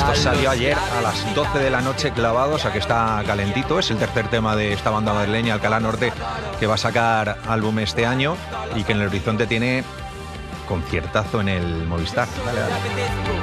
Esto salió ayer a las 12 de la noche clavado, o sea que está calentito. Es el tercer tema de esta banda madrileña, Alcalá Norte, que va a sacar álbum este año y que en el horizonte tiene conciertazo en el Movistar. Dale, dale.